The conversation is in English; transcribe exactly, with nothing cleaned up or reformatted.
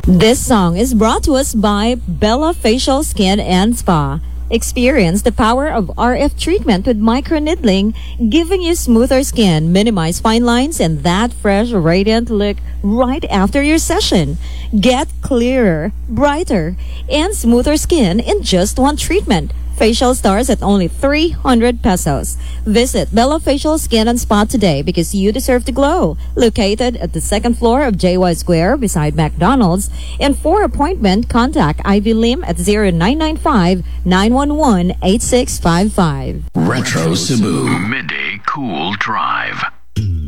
This song is brought to us by Bella Facial Skin and Spa. Experience the power of R F treatment with microneedling, giving you smoother skin, minimize fine lines, and that fresh, radiant look right after your session. Get clearer, brighter, and smoother skin in just one treatment. Facial starts at only three hundred pesos. Visit Bella Facial Skin and Spa today because you deserve to glow. Located at the second floor of J Y Square beside McDonald's. And for appointment, contact Ivy Lim at zero nine nine five, nine one one, eight six five five. Retro Cebu Midday Cool Drive.